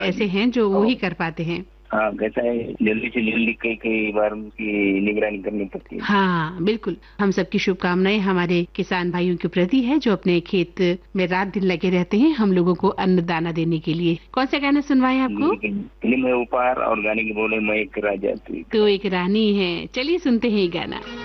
ऐसे हैं जो वो ही कर पाते हैं। हाँ, कैसा है, जल्दी से जल्दी कई कई बार उनकी निगरानी करनी पड़ती है। हाँ बिल्कुल, हम सबकी शुभकामनाएं हमारे किसान भाइयों के प्रति है जो अपने खेत में रात दिन लगे रहते हैं हम लोगों को अन्न दाना देने के लिए। कौन सा गाना सुनवाएं आपको? लेकिन फिल्म है उपहार और गाने की बोले मैं एक राजा थी। तो एक रानी है, चलिए सुनते हैं ये गाना।